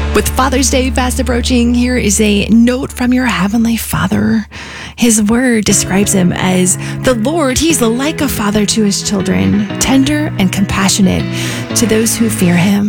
With Father's Day fast approaching, here is a note from your Heavenly Father. His word describes him as the Lord. He's like a father to his children, tender and compassionate to those who fear him.